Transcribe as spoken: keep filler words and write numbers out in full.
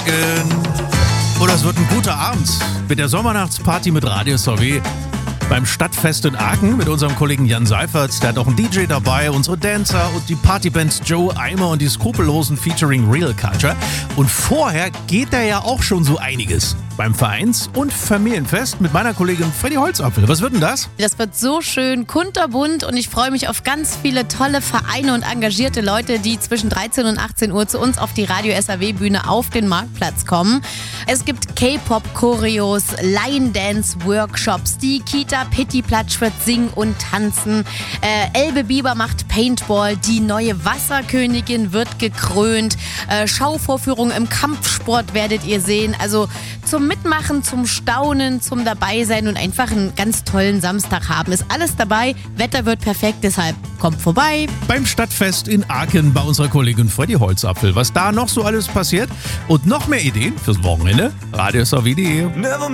Oh, das wird ein guter Abend mit der Sommernachtsparty mit Radio S A W beim Stadtfest in Aachen mit unserem Kollegen Jan Seifert. Der hat auch einen D J dabei, unsere Dancer und die Partybands Joe Eimer und die Skrupellosen featuring Real Culture. Und vorher geht da ja auch schon so einiges beim Vereins- und Familienfest mit meiner Kollegin Freddy Holzapfel. Was wird denn das? Das wird so schön kunterbunt und ich freue mich auf ganz viele tolle Vereine und engagierte Leute, die zwischen dreizehn und achtzehn Uhr zu uns auf die Radio S A W-Bühne auf den Marktplatz kommen. Es gibt K-Pop-Choreos, Line-Dance-Workshops, die Kita Pitti-Platsch wird singen und tanzen, äh, Elbe Bieber macht Paintball, die neue Wasserkönigin wird gekrönt, äh, Schauvorführungen im Kampfsport werdet ihr sehen, also zum Mitmachen, zum Staunen, zum Dabeisein und einfach einen ganz tollen Samstag haben. Ist alles dabei, Wetter wird perfekt, deshalb kommt vorbei. Beim Stadtfest in Aachen bei unserer Kollegin Freddy Holzapfel. Was da noch so alles passiert und noch mehr Ideen fürs Wochenende, radio s a w punkt d e.